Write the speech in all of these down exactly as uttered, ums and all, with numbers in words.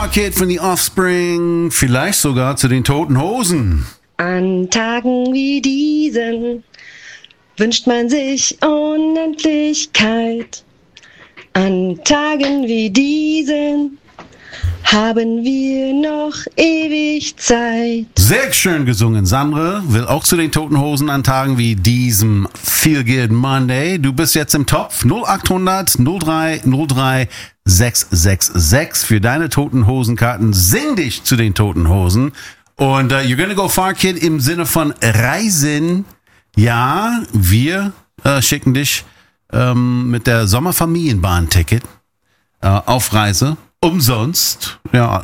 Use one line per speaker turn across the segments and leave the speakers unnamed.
Far Kid von The Offspring, vielleicht sogar zu den Toten Hosen.
An Tagen wie diesen wünscht man sich Unendlichkeit. An Tagen wie diesen haben wir noch ewig Zeit.
Sehr schön gesungen. Sandra will auch zu den Toten Hosen an Tagen wie diesem Feel Good Monday. Du bist jetzt im Topf. null acht hundert null drei null drei sechs sechs sechs für deine Toten Hosen-Karten. Sing dich zu den Toten Hosen. Und uh, you're gonna go Far Kid im Sinne von Reisen. Ja, wir uh, schicken dich um, mit der Sommerfamilienbahn-Ticket uh, auf Reise. Umsonst, ja,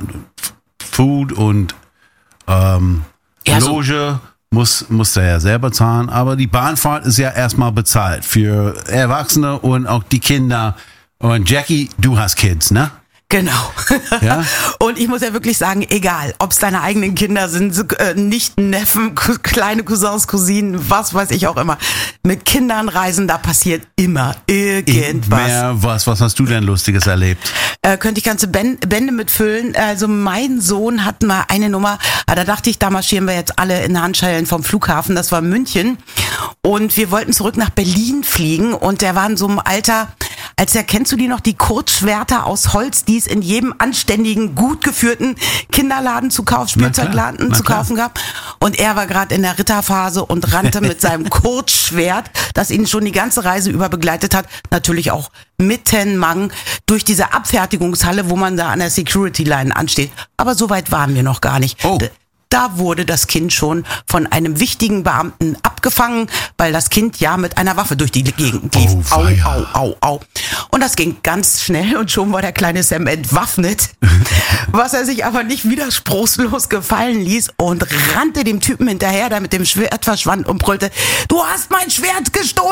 Food und ähm,
ja,
Loge
so.
muss, muss er ja selber zahlen, aber die Bahnfahrt ist ja erstmal bezahlt für Erwachsene und auch die Kinder. Und Jackie, du hast Kids, ne?
Genau.
Ja?
Und ich muss ja wirklich sagen, egal, ob es deine eigenen Kinder sind, äh, Nichten, Neffen, kleine Cousins, Cousinen, was weiß ich auch immer. Mit Kindern reisen, da passiert immer irgendwas.
Mehr was, was hast du denn Lustiges erlebt?
Äh, könnte ich ganze Bände mitfüllen. Also mein Sohn hat mal eine Nummer, da dachte ich, da marschieren wir jetzt alle in Handschellen vom Flughafen, das war München. Und wir wollten zurück nach Berlin fliegen und der war in so einem Alter, als er, kennst du die noch, die Kurzschwerter aus Holz, die es in jedem anständigen, gut geführten Kinderladen zu kaufen, Spielzeugladen zu kaufen gab. Und er war gerade in der Ritterphase und rannte mit seinem Kurzschwert, das ihn schon die ganze Reise über begleitet hat, natürlich auch mitten Mang durch diese Abfertigungshalle, wo man da an der Security Line ansteht. Aber so weit waren wir noch gar nicht.
Oh.
Da wurde das Kind schon von einem wichtigen Beamten abgefangen, weil das Kind ja mit einer Waffe durch die Gegend lief.
Oh,
au,
weia.
au, au, au. Und das ging ganz schnell und schon war der kleine Sam entwaffnet, was er sich aber nicht widerspruchslos gefallen ließ und rannte dem Typen hinterher, der mit dem Schwert verschwand und brüllte, du hast mein Schwert gestohlen!